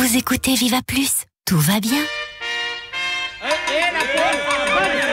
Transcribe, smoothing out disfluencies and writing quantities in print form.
Vous écoutez Viva Plus, tout va bien. La